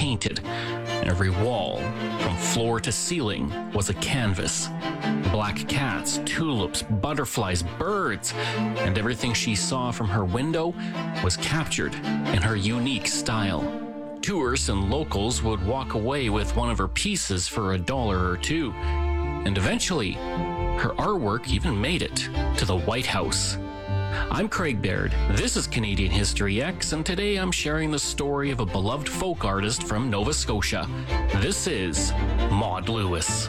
painted, and every wall, from floor to ceiling, was a canvas. Black cats, tulips, butterflies, birds, and everything she saw from her window was captured in her unique style. Tourists and locals would walk away with one of her pieces for $1 or $2, and eventually, her artwork even made it to the White House. I'm Craig Baird, this is Canadian History X, and today I'm sharing the story of a beloved folk artist from Nova Scotia. This is Maud Lewis.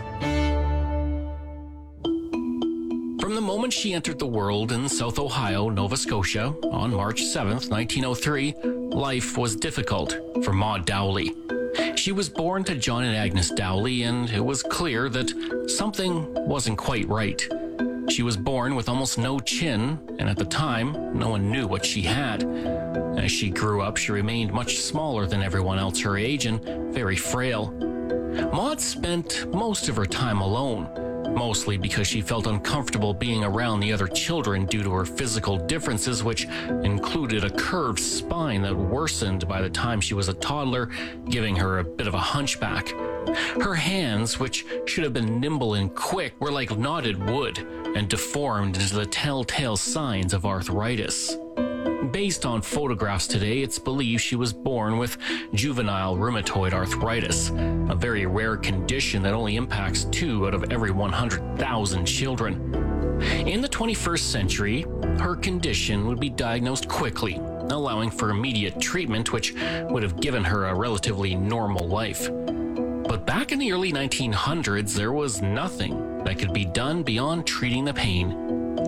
From the moment she entered the world in South Ohio, Nova Scotia, on March 7th, 1903, life was difficult for Maud Dowley. She was born to John and Agnes Dowley, and it was clear that something wasn't quite right. She was born with almost no chin, and at the time, no one knew what she had. As she grew up, she remained much smaller than everyone else her age and very frail. Maud spent most of her time alone, mostly because she felt uncomfortable being around the other children due to her physical differences, which included a curved spine that worsened by the time she was a toddler, giving her a bit of a hunchback. Her hands, which should have been nimble and quick, were like knotted wood and deformed into the telltale signs of arthritis. Based on photographs today, it's believed she was born with juvenile rheumatoid arthritis, a very rare condition that only impacts 2 out of every 100,000 children. In the 21st century, her condition would be diagnosed quickly, allowing for immediate treatment, which would have given her a relatively normal life. But back in the early 1900s, there was nothing that could be done beyond treating the pain.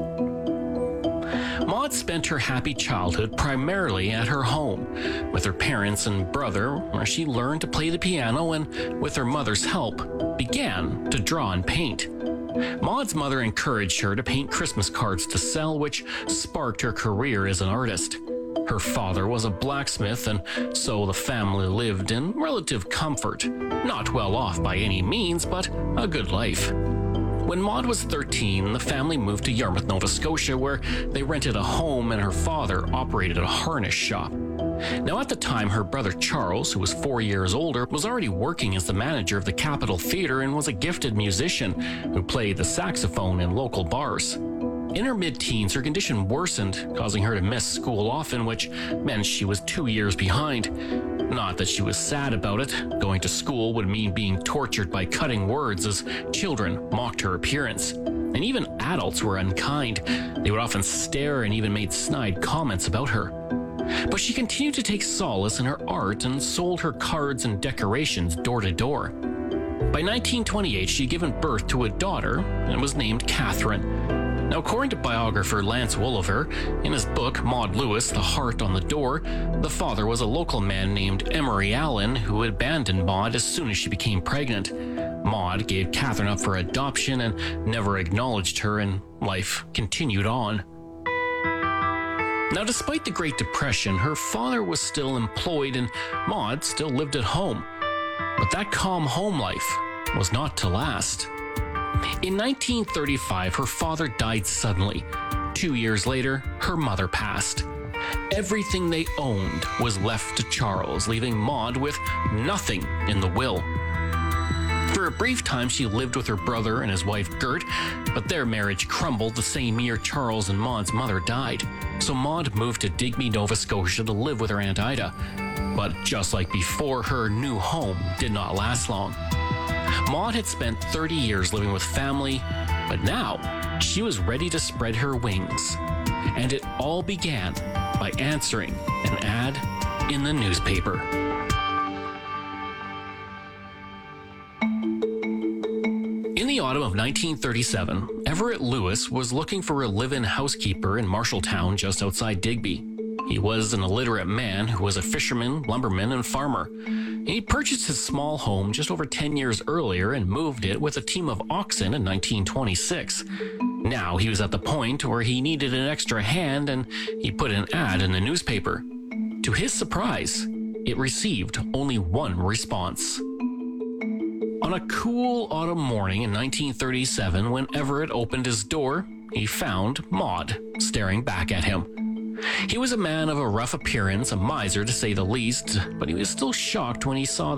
Maud spent her happy childhood primarily at her home, with her parents and brother, where she learned to play the piano and, with her mother's help, began to draw and paint. Maud's mother encouraged her to paint Christmas cards to sell, which sparked her career as an artist. Her father was a blacksmith, and so the family lived in relative comfort. Not well off by any means, but a good life. When Maud was 13, the family moved to Yarmouth, Nova Scotia, where they rented a home and her father operated a harness shop. Now, at the time, her brother Charles, who was 4 years older, was already working as the manager of the Capitol Theatre and was a gifted musician who played the saxophone in local bars. In her mid-teens, her condition worsened, causing her to miss school often, which meant she was 2 years behind. Not that she was sad about it. Going to school would mean being tortured by cutting words as children mocked her appearance. And even adults were unkind. They would often stare and even made snide comments about her. But she continued to take solace in her art and sold her cards and decorations door to door. By 1928, she had given birth to a daughter and was named Catherine. Now, according to biographer Lance Wolliver, in his book Maud Lewis, The Heart on the Door, the father was a local man named Emery Allen who abandoned Maud as soon as she became pregnant. Maud gave Catherine up for adoption and never acknowledged her, and life continued on. Now, despite the Great Depression, her father was still employed and Maud still lived at home. But that calm home life was not to last. In 1935, her father died suddenly. 2 years later, her mother passed. Everything they owned was left to Charles, leaving Maud with nothing in the will. For a brief time, she lived with her brother and his wife Gert, but their marriage crumbled the same year Charles and Maud's mother died. So Maud moved to Digby, Nova Scotia to live with her Aunt Ida. But just like before, her new home did not last long. Maud had spent 30 years living with family, but now she was ready to spread her wings. And it all began by answering an ad in the newspaper. In the autumn of 1937, Everett Lewis was looking for a live-in housekeeper in Marshalltown just outside Digby. He was an illiterate man who was a fisherman, lumberman, and farmer. He purchased his small home just over 10 years earlier and moved it with a team of oxen in 1926. Now he was at the point where he needed an extra hand, and he put an ad in the newspaper. To his surprise, it received only one response. On a cool autumn morning in 1937, when Everett opened his door, he found Maud staring back at him. He was a man of a rough appearance, a miser to say the least, but he was still shocked when he saw